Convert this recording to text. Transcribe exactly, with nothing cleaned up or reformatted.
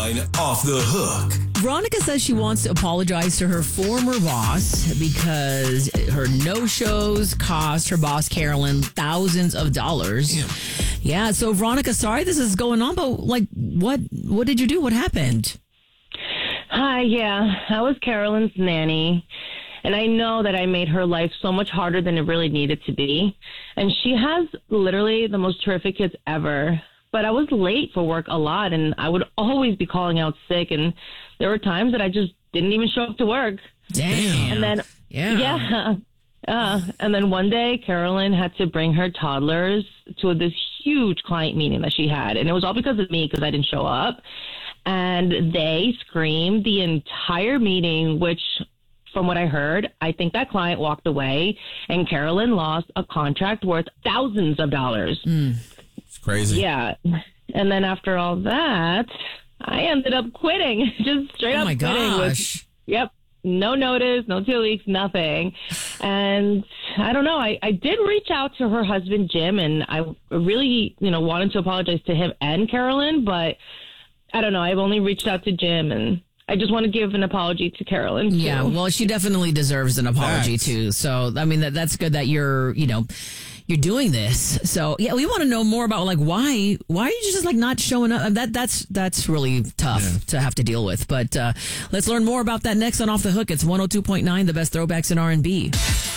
nine Off the Hook. Veronica says she wants to apologize to her former boss because her no-shows cost her boss, Carolyn, thousands of dollars. Yeah. Yeah, so Veronica, sorry this is going on, but like, what what did you do? What happened? Hi, yeah, I was Carolyn's nanny, and I know that I made her life so much harder than it really needed to be. And she has literally the most terrific kids ever. But I was late for work a lot, and I would always be calling out sick, and there were times that I just didn't even show up to work. Damn. And then, yeah. yeah. Uh, and then one day, Carolyn had to bring her toddlers to this huge client meeting that she had. And it was all because of me, because I didn't show up. And they screamed the entire meeting, which, from what I heard, I think that client walked away, and Carolyn lost a contract worth thousands of dollars. Mm. It's crazy. Yeah. And then after all that, I ended up quitting. Just straight Oh up my quitting. gosh. With, yep. No notice, no two weeks, nothing. And I don't know. I, I did reach out to her husband, Jim, and I really, you know, wanted to apologize to him and Carolyn, but I don't know. I've only reached out to Jim, and I just want to give an apology to Carolyn, too. Yeah, well, she definitely deserves an apology, Facts. too. So, I mean, that that's good that you're, you know, you're doing this. So, yeah, we want to know more about, like, why why are you just, like, not showing up? That That's that's really tough Yeah. to have to deal with. But uh, let's learn more about that next on Off the Hook. It's one oh two point nine, the best throwbacks in R and B.